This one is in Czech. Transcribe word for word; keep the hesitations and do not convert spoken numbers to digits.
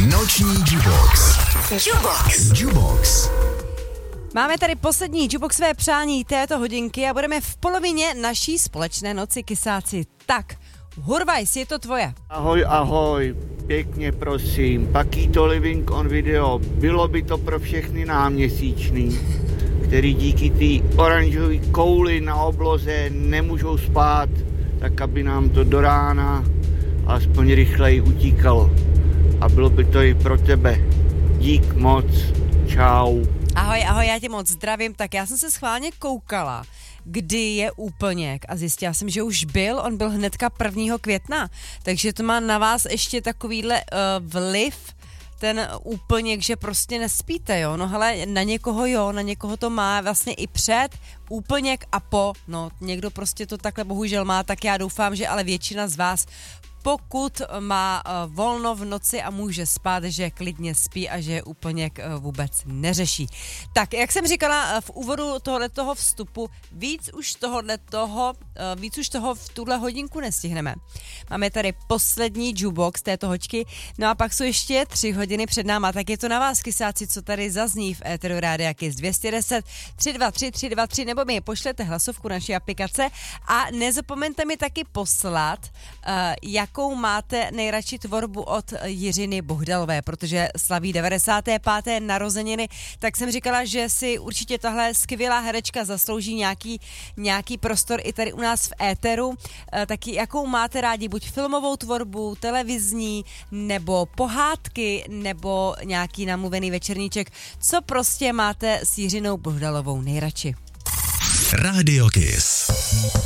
Noční Jubox. Jubox. Jubox. Máme tady poslední Juboxové přání této hodinky a budeme v polovině naší společné noci, kysáci. Tak, Hurvajs, je to tvoje. Ahoj, ahoj, pěkně prosím, Paquito Living on Video, bylo by to pro všechny náměsíčný, který díky té oranžové kouli na obloze nemůžou spát, tak aby nám to do rána aspoň rychleji utíkalo. A bylo by to i pro tebe. Dík moc, čau. Ahoj, ahoj, já tě moc zdravím. Tak já jsem se schválně koukala, kdy je úplněk a zjistila jsem, že už byl, on byl hnedka prvního května, takže to má na vás ještě takovýhle uh, vliv, ten úplněk, že prostě nespíte, jo, no hele, na někoho jo, na někoho to má vlastně i před, úplněk a po, no někdo prostě to takhle bohužel má, tak já doufám, že ale většina z vás, pokud má uh, volno v noci a může spát, že klidně spí a že úplněk uh, vůbec neřeší. Tak, jak jsem říkala uh, v úvodu tohoto vstupu, víc už tohoto, uh, víc už toho v tuhle hodinku nestihneme. Máme tady poslední Jubox této hoďky, no a pak jsou ještě tři hodiny před náma, tak je to na vás, kysáci, co tady zazní v éteru Rádia Kiss dvě stě deset tři dva tři tři dva tři, nebo mi pošlete hlasovku naší aplikace a nezapomeňte mi taky poslat, uh, jak jakou máte nejradši tvorbu od Jiřiny Bohdalové, protože slaví devadesáté páté narozeniny, tak jsem říkala, že si určitě tahle skvělá herečka zaslouží nějaký, nějaký prostor i tady u nás v éteru. E, taky jakou máte rádi, buď filmovou tvorbu, televizní, nebo pohádky, nebo nějaký namluvený večerníček. Co prostě máte s Jiřinou Bohdalovou nejradši? Rádio Kiss.